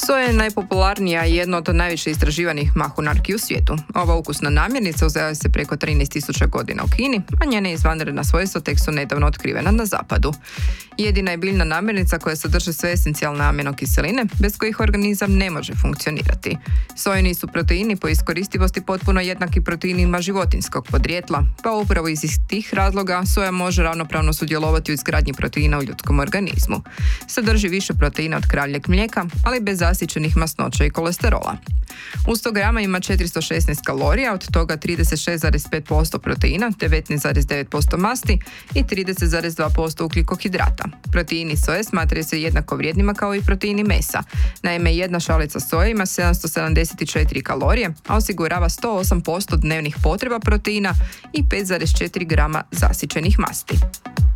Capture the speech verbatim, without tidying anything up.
Soja je najpopularnija i jedna od najviše istraživanih mahunarki u svijetu. Ova ukusna namirnica uzgaja se preko trinaest tisuća godina u Kini, a njene izvanredna svojstva tek su nedavno otkrivena na zapadu. Jedina je biljna namirnica koja sadrži sve esencijalne aminokiseline, bez kojih organizam ne može funkcionirati. Sojini su proteini po iskoristivosti potpuno jednaki proteinima životinjskog podrijetla, pa upravo iz tih razloga soja može ravnopravno sudjelovati u izgradnji proteina u ljudskom organizmu. Sadrži više proteina od kravljeg mlijeka, ali bez zasićenih masnoća i kolesterola. U sto grama ima četiristo šesnaest kalorija, od toga trideset šest zarez pet posto proteina, devetnaest zarez devet posto masti i trideset zarez dva posto ugljikohidrata. Proteini soje smatraju se jednako vrijednima kao i proteini mesa. Naime, jedna šalica soje ima sedamsto sedamdeset četiri kalorije, a osigurava sto osam posto dnevnih potreba proteina i pet zarez četiri grama zasićenih masti.